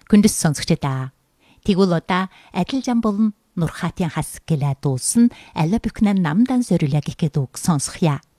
Күндэс сонсогчдаа. Тэгвэл одоо адил зам болон нурхаатын хас гэлээ дуулсан алла бүхнэн намдан зориулаг ихэд үг сонсохъя.